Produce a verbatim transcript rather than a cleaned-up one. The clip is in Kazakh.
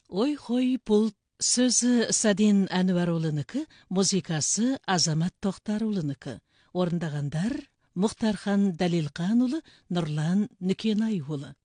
Ой-хой пулт сөзі Садин Әнуарулыныкі, музыкасы Азамат Тоқтарулыныкі. Орындағандар Мұхтархан Далилқан ұлы, Нұрлан Нүкенай ұлы.